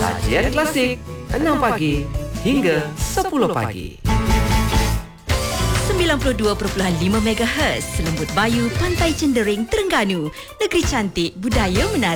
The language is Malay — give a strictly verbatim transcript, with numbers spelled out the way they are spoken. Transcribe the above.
Sajian klasik enam pagi hingga sepuluh pagi. sembilan puluh dua perpuluhan lima megahertz Selembut Bayu, Pantai Cendering, Terengganu. Negeri cantik, budaya menarik.